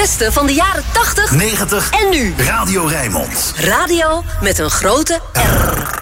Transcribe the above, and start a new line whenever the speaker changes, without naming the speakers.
beste van de jaren 80,
90
en nu.
Radio Rijnmond.
Radio met een grote R.